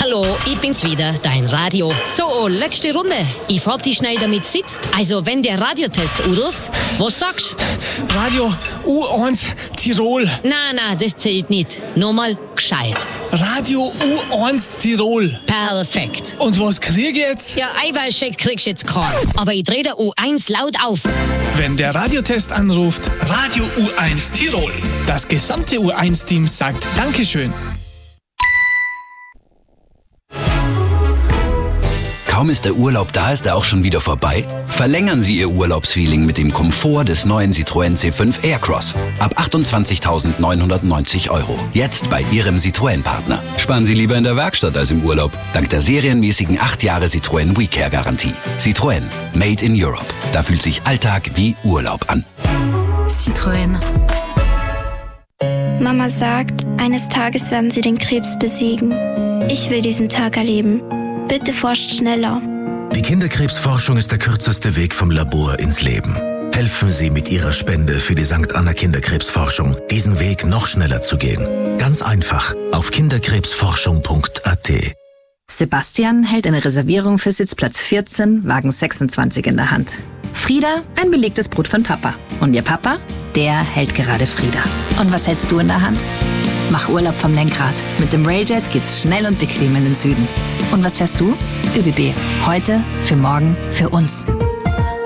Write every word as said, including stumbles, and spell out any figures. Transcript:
Hallo, ich bin's wieder, dein Radio. So, letzte Runde. Ich frag dich schnell, damit sitzt. Also, wenn der Radiotest anruft, was sagst du? Radio U eins Tirol. Na, na, das zählt nicht. Nochmal gescheit. Radio U eins Tirol. Perfekt. Und was krieg ich jetzt? Ja, Eiweißshake kriegst du jetzt keinen. Aber ich dreh der U eins laut auf. Wenn der Radiotest anruft, Radio U eins Tirol. Das gesamte U eins Team sagt Dankeschön. Kaum ist der Urlaub da, ist er auch schon wieder vorbei? Verlängern Sie Ihr Urlaubsfeeling mit dem Komfort des neuen Citroën C fünf Aircross. Ab achtundzwanzigtausendneunhundertneunzig Euro. Jetzt bei Ihrem Citroën-Partner. Sparen Sie lieber in der Werkstatt als im Urlaub. Dank der serienmäßigen acht Jahre Citroën WeCare-Garantie. Citroën. Made in Europe. Da fühlt sich Alltag wie Urlaub an. Citroën. Mama sagt, eines Tages werden sie den Krebs besiegen. Ich will diesen Tag erleben. Bitte forscht schneller. Die Kinderkrebsforschung ist der kürzeste Weg vom Labor ins Leben. Helfen Sie mit Ihrer Spende für die Sankt Anna Kinderkrebsforschung, diesen Weg noch schneller zu gehen. Ganz einfach auf kinderkrebsforschung punkt a t. Sebastian hält eine Reservierung für Sitzplatz vierzehn, Wagen sechsundzwanzig in der Hand. Frieda, ein belegtes Brot von Papa. Und ihr Papa, der hält gerade Frieda. Und was hältst du in der Hand? Mach Urlaub vom Lenkrad. Mit dem Railjet geht's schnell und bequem in den Süden. Und was fährst du? ÖBB. Heute, für morgen, für uns.